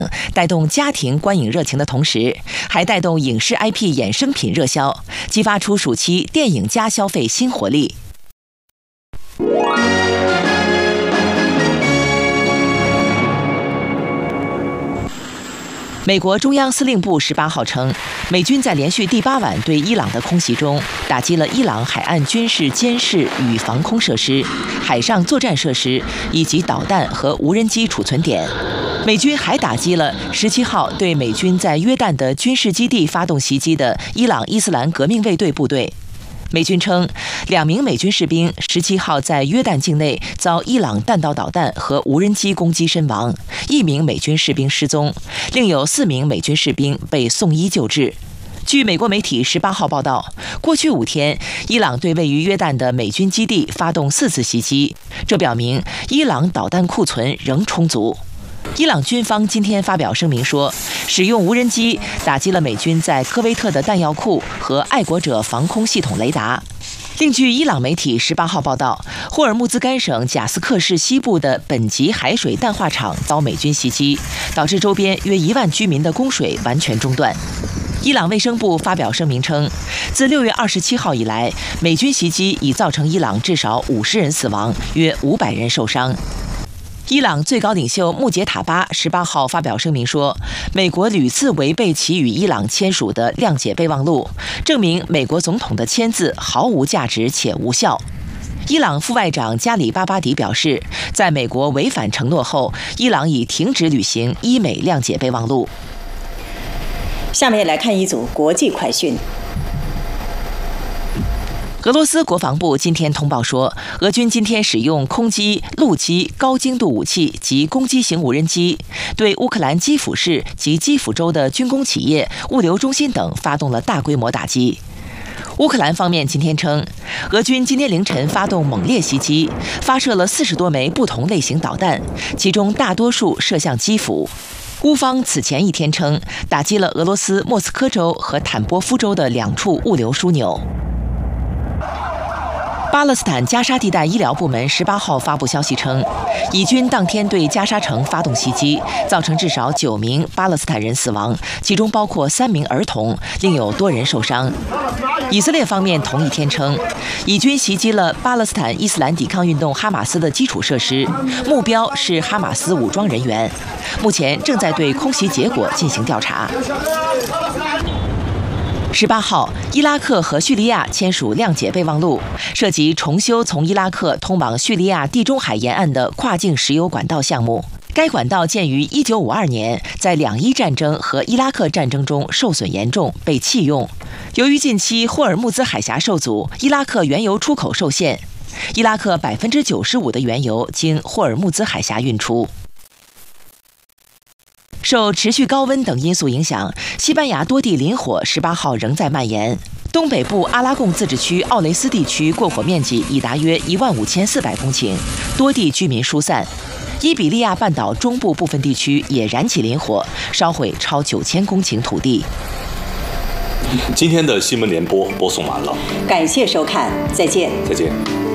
带动家庭观影热情的同时，还带动影视 IP 衍生品热销，激发出暑期电影加消费新活力。美国中央司令部18号称，美军在连续第8晚对伊朗的空袭中，打击了伊朗海岸军事监视与防空设施、海上作战设施以及导弹和无人机储存点。美军还打击了17号对美军在约旦的军事基地发动袭击的伊朗伊斯兰革命卫队部队。美军称，2名美军士兵17号在约旦境内遭伊朗弹道导弹和无人机攻击身亡，1名美军士兵失踪，另有4名美军士兵被送医救治。据美国媒体18号报道，过去5天，伊朗对位于约旦的美军基地发动4次袭击，这表明伊朗导弹库存仍充足。伊朗军方今天发表声明说，使用无人机打击了美军在科威特的弹药库和爱国者防空系统雷达。另据伊朗媒体18号报道，霍尔木兹干省贾斯克市西部的本级海水淡化厂遭美军袭击，导致周边约1万居民的供水完全中断。伊朗卫生部发表声明称，自6月27号以来，美军袭击已造成伊朗至少50人死亡，约500人受伤。伊朗最高领袖穆杰塔巴18号发表声明说，美国屡次违背其与伊朗签署的谅解备忘录，证明美国总统的签字毫无价值且无效。伊朗副外长加里巴巴迪表示，在美国违反承诺后，伊朗已停止履行伊美谅解备忘录。 下面来看一组国际快讯。 俄罗斯国防部今天通报说，俄军今天使用空机、陆基、高精度武器及攻击型无人机，对乌克兰基辅市及基辅州的军工企业、物流中心等发动了大规模打击。乌克兰方面今天称，俄军今天凌晨发动猛烈袭击，发射了40多枚不同类型导弹，其中大多数射向基辅。乌方此前一天称，打击了俄罗斯莫斯科州和坦波夫州的2处物流枢纽。巴勒斯坦加沙地带医疗部门18号发布消息称，以军当天对加沙城发动袭击，造成至少9名巴勒斯坦人死亡，其中包括3名儿童，另有多人受伤。以色列方面同一天称，以军袭击了巴勒斯坦伊斯兰抵抗运动哈马斯的基础设施，目标是哈马斯武装人员，目前正在对空袭结果进行调查。18号，伊拉克和叙利亚签署谅解备忘录，涉及重修从伊拉克通往叙利亚地中海沿岸的跨境石油管道项目。该管道建于1952年，在两伊战争和伊拉克战争中受损严重，被弃用。由于近期霍尔木兹海峡受阻，伊拉克原油出口受限，伊拉克95%的原油经霍尔木兹海峡运出。受持续高温等因素影响，西班牙多地林火18号仍在蔓延。东北部阿拉贡自治区奥雷斯地区过火面积已达约15400公顷，多地居民疏散。伊比利亚半岛中部部分地区也燃起林火，烧毁超9000公顷土地。 今天的新闻联播播送完了， 感谢收看，再见。 再见。